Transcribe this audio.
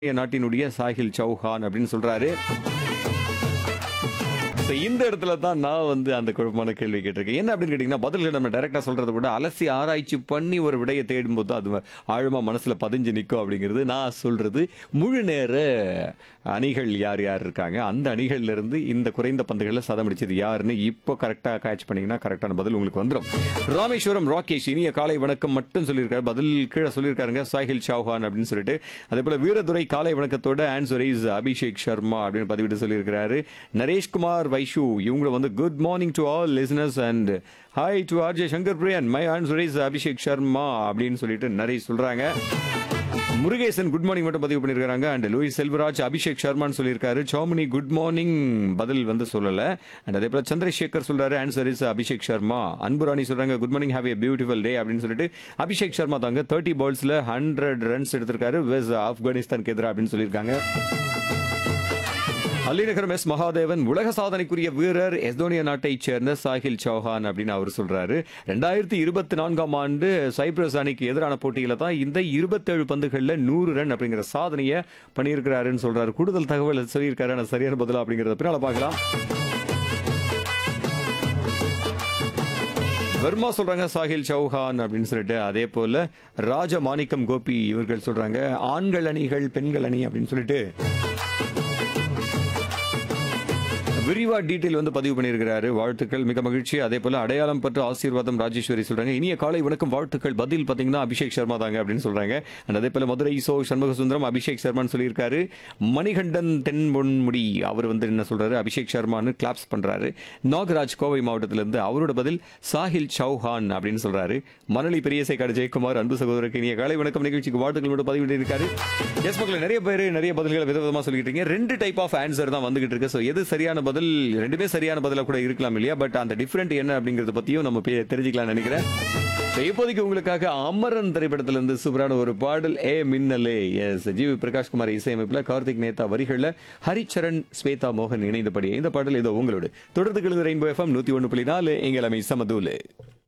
நாட்டினுடைய சாஹில் சௌஹான் அப்படின்னு சொல்றாரு. So, இந்த இடத்துல தான் நான் அந்த குழப்பமான கேள்வி கேட்டிருக்கேன். என்ன அப்படின்னு கேட்டீங்கன்னா, பதில்கள் நம்ம டைரக்டா சொல்றதை விட அலசி ஆராய்ச்சி பண்ணி ஒரு விடையை தேடும்போது அது ஆழமா மனசுல பதிஞ்சு நிற்கும் அப்படிங்கிறது நான் சொல்றது. முழு நேர அணிகள் யார் யார் இருக்காங்க, அந்த அணிகள்ல இருந்து இந்த குறைந்த பந்துகளில் சதம் அடிச்சது யாருன்னு இப்போ கரெக்டா கேட்ச் பண்ணீங்கன்னா கரெக்டான பதில் உங்களுக்கு வந்துடும். ராமேஸ்வரம் ராகேஷ் இனிய காலை வணக்கம் மட்டும் சொல்லியிருக்காரு. பதில் கீழே சொல்லியிருக்காருங்க சாஹில் சௌஹான் அப்படின்னு சொல்லிட்டு. அதே போல வீரதுரை காலை வணக்கத்தோட ஆன்சர் இஸ் அபிஷேக் சர்மா அப்படின்னு பதிவிட்டு சொல்லியிருக்கிறாரு. நரேஷ்குமார் வைஷு இவங்க good morning to all listeners and hi to RJ Shankar Priyan my answer is Abhishek Sharma அப்படின்னு சொல்லிட்டு நரேஷ் சொல்றாங்க. முருகேசன் குட் மார்னிங் மட்டும் பதிவு பண்ணிருக்காங்க. அண்ட் லூயிஸ் செல்வராஜ் அபிஷேக் சர்மான்னு சொல்லியிருக்காரு. சௌமினி குட் மார்னிங் பதில் சொல்லல. அண்ட் அதே போல சந்திரசேகர் சொல்றாரு ஆன்சர் இஸ் அபிஷேக் சர்மா. அன்புராணி சொல்றாங்க good morning have a beautiful டே அப்படின்னு சொல்லிட்டு. அபிஷேக் சர்மா தாங்க 30 பால்ஸ்ல 100 ரன்ஸ் எடுத்திருக்காரு வெஸ் ஆப்கானிஸ்தானுக்கு எதிராக அப்படின்னு சொல்லியிருக்காங்க. அலிநகரம் எஸ் மகாதேவன் உலக சாதனைக்குரிய வீரர் எஸ்தோனியா நாட்டைச் சேர்ந்த சாஹில் சௌஹான் அப்படின்னு அவர் சொல்றாரு. 2024ஆம் ஆண்டு சைப்ரஸ் அணிக்கு எதிரான போட்டியில தான் இந்த 27 பந்துகள்ல 100 ரன் அப்படிங்கிற சாதனையை பண்ணியிருக்கிறாருன்னு சொல்றாரு. கூடுதல் தகவல் சொல்லியிருக்காரு. ஆனா சரியான பதிலா அப்படிங்கறத பின்னால பார்க்கலாம். வர்மா சொல்றாங்க சாஹில் சௌஹான் அப்படின்னு சொல்லிட்டு. அதே போல ராஜ மாணிக்கம் கோபி இவர்கள் சொல்றாங்க ஆண்கள் அணிகள் பெண்கள் அணி அப்படின்னு சொல்லிட்டு விரிவா டீட்டெயில் பதிவு பண்ணியிருக்கிறாரு. வாழ்த்துக்கள், மிக மகிழ்ச்சி. அதே போல அடையாளம் பற்று ஆசீர்வாதம் ராஜேஸ்வரி சொல்றாங்க இனிய காலை வணக்கம் வாழ்த்துக்கள். பதில் பாத்தீங்கன்னா அபிஷேக் சர்மா தாங்க அப்படின்னு சொல்றாங்க. அதே போல மதுரை சோ சண்முக சுந்தரம் அபிஷேக் சர்மான்னு சொல்லியிருக்காரு. மணிகண்டன் தென்பொன்முடி அவர் என்ன சொல்றாரு அபிஷேக் சர்மான்னு கிளாப்ஸ் பண்றாரு. நாகராஜ் கோவை மாவட்டத்திலிருந்து அவரோட பதில் சாஹில் சௌஹான் அப்படின்னு சொல்றாரு. மணலி பெரியசைக்காடு ஜெயக்குமார் அன்பு சகோதரருக்கு இனிய காலை வணக்கம் நிகழ்ச்சிக்கு வாழ்த்துக்கள் மட்டும் பதிவிட்டு இருக்காரு. எஸ் மக்கள் நிறைய பேர் நிறைய பதில்களை விதவிதமா சொல்லிட்டு இருக்கீங்க. 2 டைப் ஆஃப் ஆன்சர் தான் வந்துகிட்டு இருக்கு. ஸோ எது சரியான பதில், ரெண்டுமே சரியான பதிலா கூட இருக்கலாம் இல்லையா? பட் அந்த டிஃபரெண்ட் என்ன அப்படிங்கறத பத்தியும் நம்ம தெரிஞ்சுக்கலாம் நினைக்கிறேன். இப்போதைக்கு உங்களுக்காக அமரன் திரைப்படத்திலிருந்து சூப்பரான ஒரு பாடல் ஏ மின்னலே. எஸ் ஜிவி பிரகாஷ்குமார் இசையமைப்புல கார்த்திக் நேதா வரிகள்ல ஹரிச்சரண் ஸ்வேதா மோகன் இணைந்தபடி இந்த பாடல் ஏதோ உங்களோட தொடர்ந்து ரெயின்போ FM 101.4 எங்கள் அமை சமதூலு.